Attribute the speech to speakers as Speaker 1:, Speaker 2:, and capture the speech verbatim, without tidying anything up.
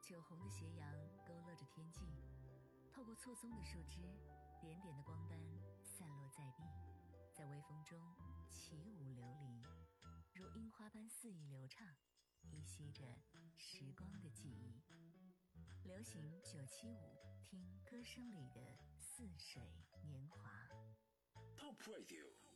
Speaker 1: 酒红的斜阳勾勒着天际，透过错综的树枝，点点的光斑散落在地，在微风中起舞流离，如樱花般肆意流畅，依稀着时光的记忆。流行九七五，听歌声里的似水年华。
Speaker 2: Top Radio